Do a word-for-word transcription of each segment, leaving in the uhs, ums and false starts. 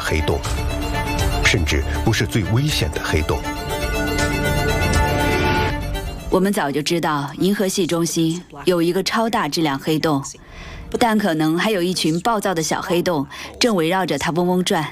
黑洞，甚至不是最危险的黑洞。 我们早就知道银河系中心有一个超大质量黑洞，但可能还有一群暴躁的小黑洞正围绕着它嗡嗡转。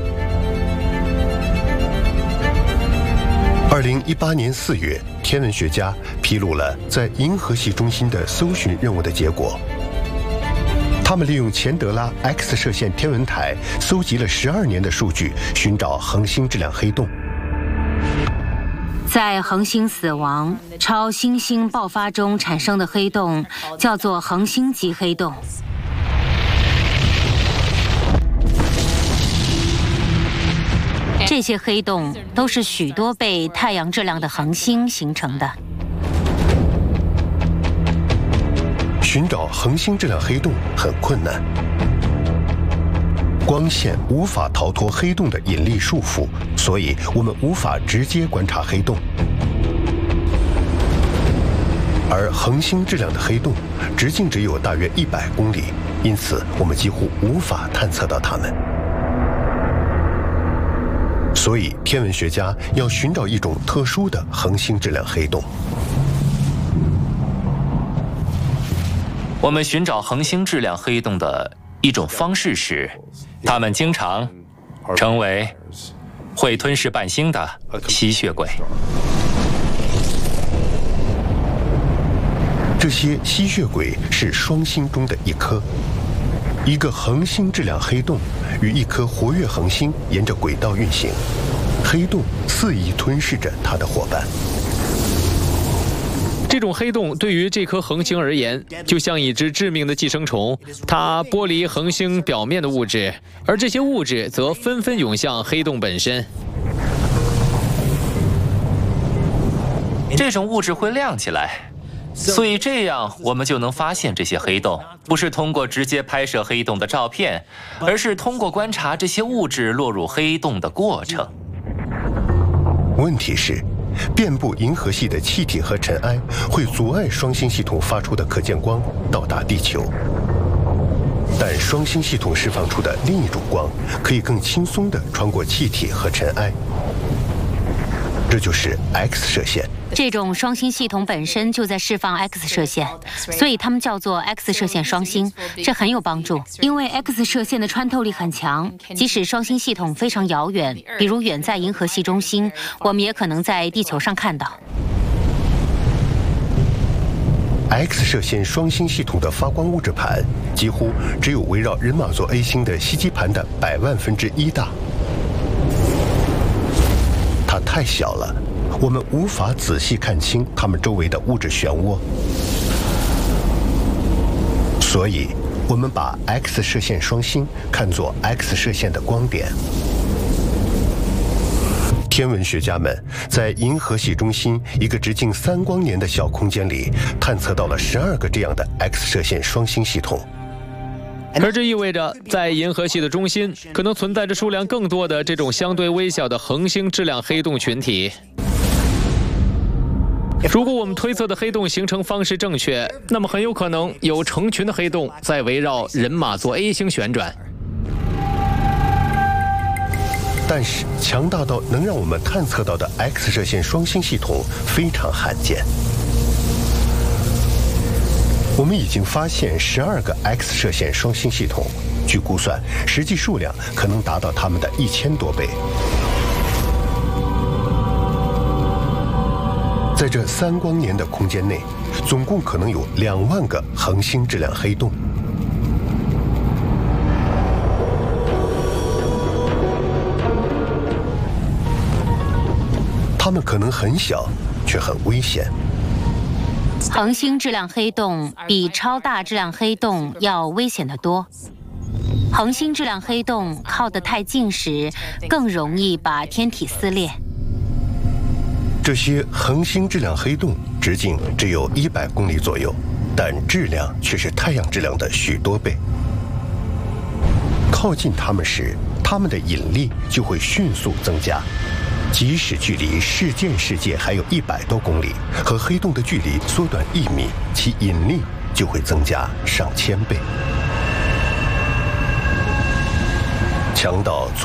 二零一八年四月，天文学家披露了在银河系中心的搜寻任务的结果。他们利用钱德拉 X 射线天文台搜集了十二年的数据，寻找恒星质量黑洞。 在恒星死亡、超新星爆发中产生的黑洞叫做恒星级黑洞。这些黑洞都是许多倍太阳质量的恒星形成的。 寻找恒星质量黑洞很困难，光线无法逃脱黑洞的引力束缚，所以我们无法直接观察黑洞。而恒星质量的黑洞直径只有大约一百公里，因此我们几乎无法探测到它们。所以天文学家要寻找一种特殊的恒星质量黑洞。 我们寻找恒星质量黑洞的一种方式是，它们经常成为会吞噬伴星的吸血鬼。 这些吸血鬼是双星中的一颗，一个恒星质量黑洞与一颗活跃恒星沿着轨道运行，黑洞肆意吞噬着它的伙伴。 这种黑洞对于这颗恒星而言，就像一只致命的寄生虫，它剥离恒星表面的物质，而这些物质则纷纷涌向黑洞本身。 这种物质会亮起来，所以这样我们就能发现这些黑洞，不是通过直接拍摄黑洞的照片，而是通过观察这些物质落入黑洞的过程。 问题是，遍布银河系的气体和尘埃会阻碍双星系统发出的可见光到达地球，但双星系统释放出的另一种光可以更轻松地穿过气体和尘埃，这就是 X 射线。 这种双星系统本身就在释放 X 射线，所以它们叫做 X 射线双星。这很有帮助，因为 X 射线的穿透力很强，即使双星系统非常遥远，比如远在银河系中心，我们也可能在地球上看到。 X 射线双星系统的发光物质盘几乎只有围绕人马座 A 星的吸积盘的百万分之一大，它太小了，我们无法仔细看清它们周围的物质漩涡，所以我们把 X 射线双星看作 X 射线的光点。天文学家们在银河系中心一个直径三光年的小空间里探测到了十二个这样的 X 射线双星系统， 而这意味着，在银河系的中心可能存在着数量更多的这种相对微小的恒星质量黑洞群体。如果我们推测的黑洞形成方式正确，那么很有可能有成群的黑洞在围绕人马座 A 星旋转。 但是强大到能让我们探测到的 X 射线双星系统非常罕见。我们已经发现十二个 X 射线双星系统，据估算，实际数量可能达到它们的一千多倍。在这三光年的空间内，总共可能有两万个恒星质量黑洞。它们可能很小，却很危险。 恒星质量黑洞比超大质量黑洞要危险得多。恒星质量黑洞靠得太近时，更容易把天体撕裂。 这些恒星质量黑洞直径只有一百公里左右，但质量却是太阳质量的许多倍。靠近它们时，它们的引力就会迅速增加。即使距离事件世界还有一百多公里，和黑洞的距离缩短一米，其引力就会增加上千倍，强到足